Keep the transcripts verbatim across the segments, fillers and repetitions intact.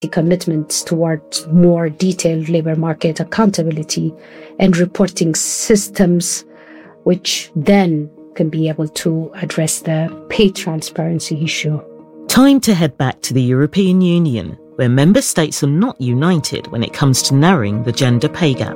the commitments towards more detailed labour market accountability and reporting systems, which then can be able to address the pay transparency issue. Time to head back to the European Union, where member states are not united when it comes to narrowing the gender pay gap.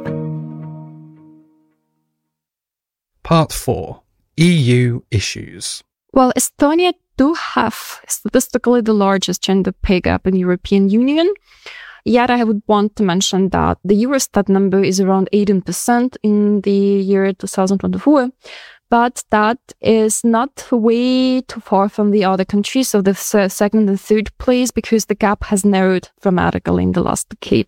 Part four. E U issues. Well, Estonia do have statistically the largest gender pay gap in the European Union. Yet I would want to mention that the Eurostat number is around eighteen percent in the year two thousand twenty-four. But that is not way too far from the other countries, so the second and third place, because the gap has narrowed dramatically in the last decade.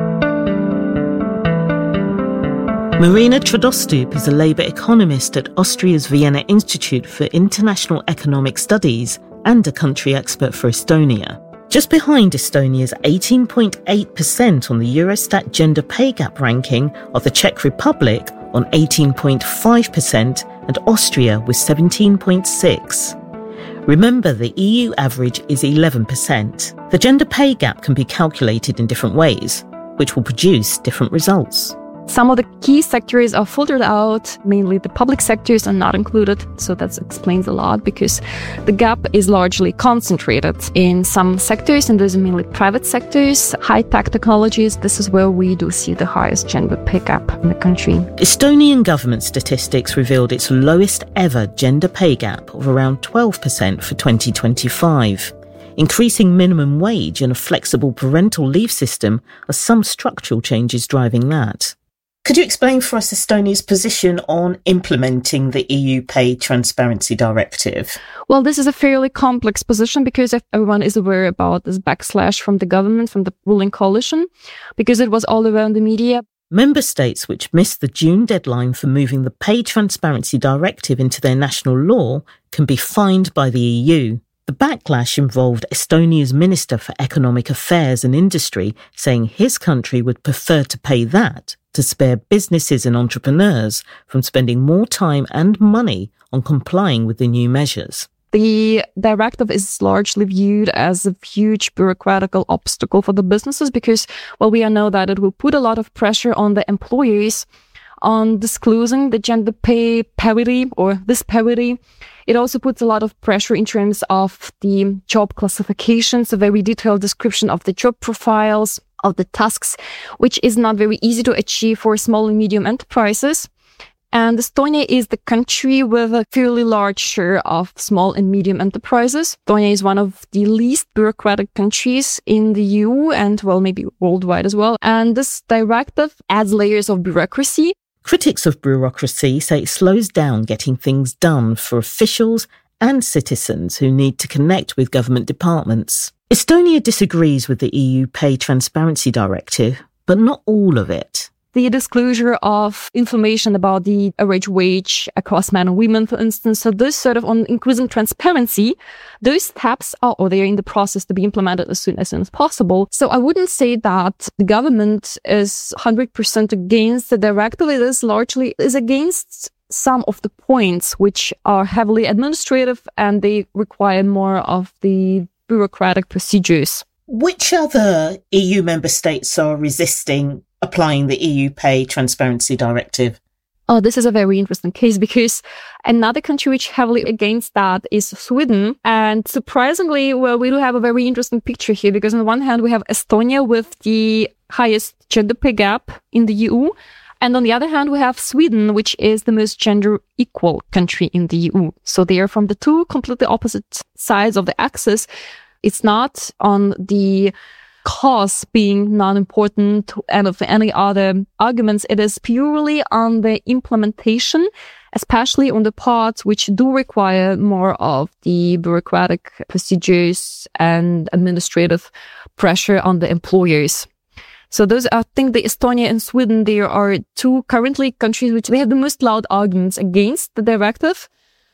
Marina Tradostup is a Labour economist at Austria's Vienna Institute for International Economic Studies and a country expert for Estonia. Just behind Estonia's eighteen point eight percent on the Eurostat gender pay gap ranking are the Czech Republic on eighteen point five percent and Austria with seventeen point six percent. Remember, the E U average is eleven percent. The gender pay gap can be calculated in different ways, which will produce different results. Some of the key sectors are filtered out, mainly the public sectors are not included, so that explains a lot because the gap is largely concentrated in some sectors, and those are mainly private sectors, high-tech technologies. This is where we do see the highest gender pay gap in the country. Estonian government statistics revealed its lowest ever gender pay gap of around twelve percent for twenty twenty-five. Increasing minimum wage and a flexible parental leave system are some structural changes driving that. Could you explain for us Estonia's position on implementing the E U Pay Transparency Directive? Well, this is a fairly complex position because everyone is aware about this backslash from the government, from the ruling coalition, because it was all around the media. Member states which missed the June deadline for moving the Pay Transparency Directive into their national law can be fined by the E U. The backlash involved Estonia's Minister for Economic Affairs and Industry saying his country would prefer to pay that to spare businesses and entrepreneurs from spending more time and money on complying with the new measures. The directive is largely viewed as a huge bureaucratical obstacle for the businesses because, well, we all know that it will put a lot of pressure on the employers on disclosing the gender pay parity or disparity. It also puts a lot of pressure in terms of the job classifications, a very detailed description of the job profiles, of the tasks, which is not very easy to achieve for small and medium enterprises. And Estonia is the country with a fairly large share of small and medium enterprises. Estonia is one of the least bureaucratic countries in the E U and, well, maybe worldwide as well. And this directive adds layers of bureaucracy. Critics of bureaucracy say it slows down getting things done for officials and citizens who need to connect with government departments. Estonia disagrees with the E U Pay Transparency Directive, but not all of it. The disclosure of information about the average wage across men and women, for instance, so those sort of on increasing transparency, those steps are, or they are in the process to be implemented as soon as soon as possible. So I wouldn't say that the government is one hundred percent against the directive. It is largely is against some of the points which are heavily administrative and they require more of the bureaucratic procedures. Which other E U member states are resisting applying the E U Pay Transparency Directive? Oh, this is a very interesting case because another country which heavily against that is Sweden. And surprisingly, well, we do have a very interesting picture here because on the one hand, we have Estonia with the highest gender pay gap in the E U. And on the other hand, we have Sweden, which is the most gender equal country in the E U. So they are from the two completely opposite sides of the axis. It's not on the cause being non-important and of any other arguments. It is purely on the implementation, especially on the parts which do require more of the bureaucratic procedures and administrative pressure on the employers. So those, I think the Estonia and Sweden, there are two currently countries which they have the most loud arguments against the directive.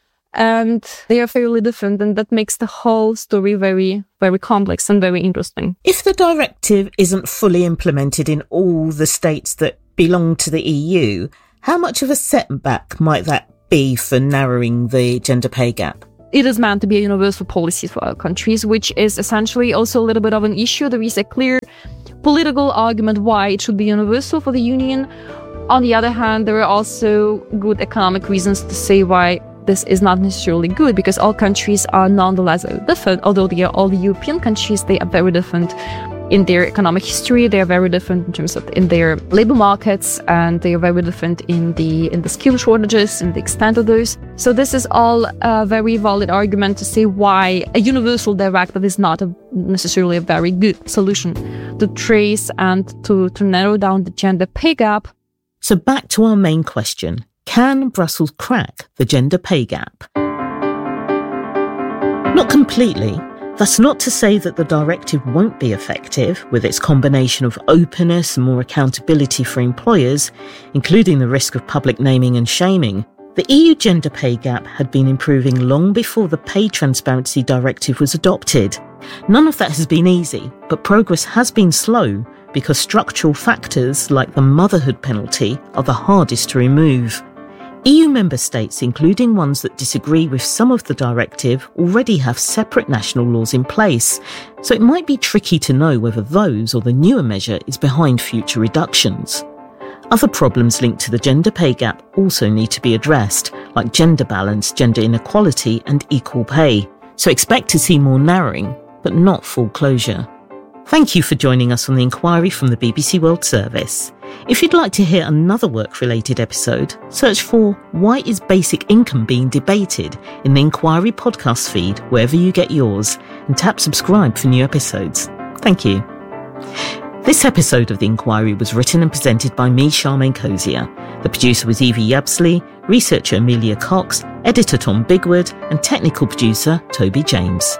And they are fairly different, and that makes the whole story very, very complex and very interesting. If the directive isn't fully implemented in all the states that belong to the E U, how much of a setback might that be for narrowing the gender pay gap? it is meant to be a universal policy for all countries, which is essentially also a little bit of an issue. There is a clear political argument why it should be universal for the Union. On the other hand, there are also good economic reasons to say why this is not necessarily good, because all countries are nonetheless different. Although they are all the European countries, they are very different in their economic history. They are very different in terms of in their labor markets, and they are very different in the in the skill shortages and the extent of those. So this is all a very valid argument to say why a universal directive is not a, necessarily a very good solution to trace and to, to narrow down the gender pay gap. So back to our main question. Can Brussels crack the gender pay gap? Not completely. That's not to say that the directive won't be effective with its combination of openness and more accountability for employers, including the risk of public naming and shaming. The E U gender pay gap had been improving long before the Pay Transparency Directive was adopted. None of that has been easy, but progress has been slow because structural factors like the motherhood penalty are the hardest to remove. E U member states, including ones that disagree with some of the directive, already have separate national laws in place, so it might be tricky to know whether those or the newer measure is behind future reductions. Other problems linked to the gender pay gap also need to be addressed, like gender balance, gender inequality, and equal pay. So expect to see more narrowing, but not full closure. Thank you for joining us on the Inquiry from the B B C World Service. If you'd like to hear another work-related episode, search for Why is Basic Income Being Debated in the Inquiry podcast feed wherever you get yours, and tap subscribe for new episodes. Thank you. This episode of The Inquiry was written and presented by me, Charmaine Cozier. The producer was Evie Yabsley, researcher Amelia Cox, editor Tom Bigwood, and technical producer Toby James.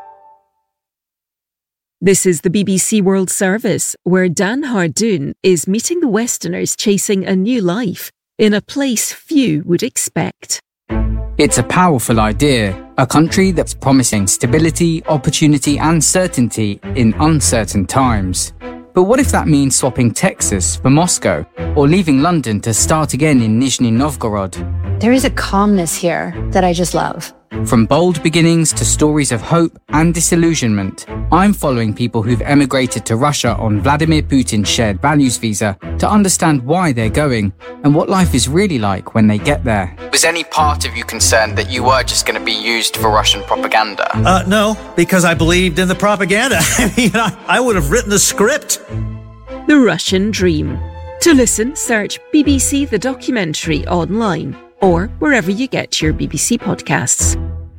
This is the B B C World Service, where Dan Hardoon is meeting the Westerners chasing a new life in a place few would expect. It's a powerful idea, a country that's promising stability, opportunity and certainty in uncertain times. But what if that means swapping Texas for Moscow, or leaving London to start again in Nizhny Novgorod? There is a calmness here that I just love. From bold beginnings to stories of hope and disillusionment, I'm following people who've emigrated to Russia on Vladimir Putin's shared values visa to understand why they're going and what life is really like when they get there. Was any part of you concerned that you were just going to be used for Russian propaganda? Uh, no, because I believed in the propaganda. I mean, I, I would have written the script. The Russian Dream. To listen, search B B C The Documentary online, or wherever you get your B B C podcasts.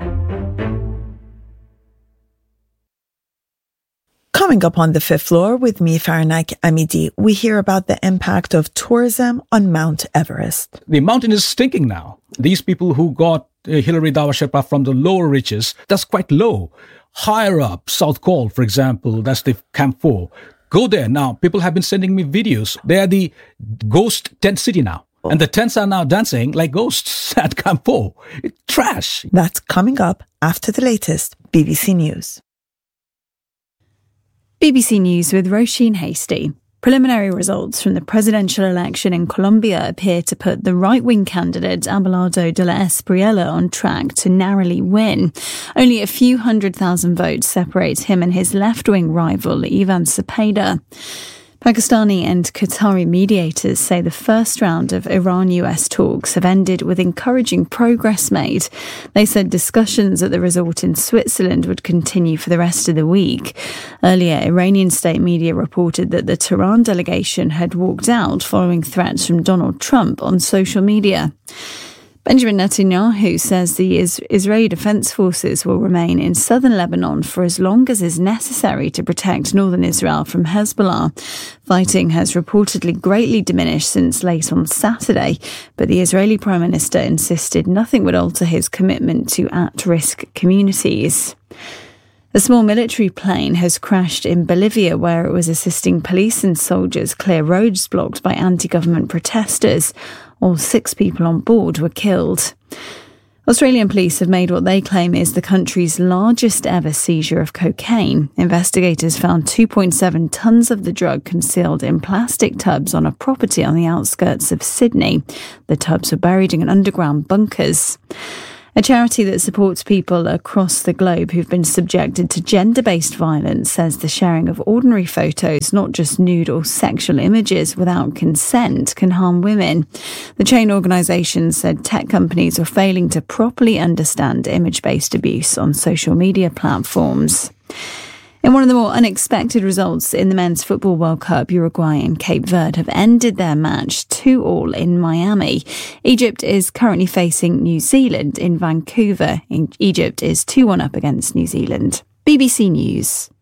Coming up on the fifth floor with me, Farnak Amidi, we hear about the impact of tourism on Mount Everest. The mountain is stinking now. These people who got uh, Hilary Dawa Sherpa from the lower reaches, that's quite low. Higher up, South Col, for example, that's the Camp four. Go there now. People have been sending me videos. They are the ghost tent city now. Oh. And the tents are now dancing like ghosts at Camp four. It's trash. That's coming up after the latest B B C News. B B C News with Roisin Hasty. Preliminary results from the presidential election in Colombia appear to put the right-wing candidate Abelardo de la Espriella on track to narrowly win. Only a few hundred thousand votes separate him and his left-wing rival Ivan Cepeda. Pakistani and Qatari mediators say the first round of Iran-U S talks have ended with encouraging progress made. They said discussions at the resort in Switzerland would continue for the rest of the week. Earlier, Iranian state media reported that the Tehran delegation had walked out following threats from Donald Trump on social media. Benjamin Netanyahu says the is- Israeli Defense Forces will remain in southern Lebanon for as long as is necessary to protect northern Israel from Hezbollah. Fighting has reportedly greatly diminished since late on Saturday, but the Israeli Prime Minister insisted nothing would alter his commitment to at-risk communities. A small military plane has crashed in Bolivia where it was assisting police and soldiers clear roads blocked by anti-government protesters. All six people on board were killed. Australian police have made what they claim is the country's largest ever seizure of cocaine. Investigators found two point seven tonnes of the drug concealed in plastic tubs on a property on the outskirts of Sydney. The tubs were buried in underground bunkers. A charity that supports people across the globe who've been subjected to gender-based violence says the sharing of ordinary photos, not just nude or sexual images, without consent can harm women. The chain organisation said tech companies are failing to properly understand image-based abuse on social media platforms. In one of the more unexpected results in the Men's Football World Cup, Uruguay and Cape Verde have ended their match two all in Miami. Egypt is currently facing New Zealand in Vancouver. Egypt is two one up against New Zealand. B B C News.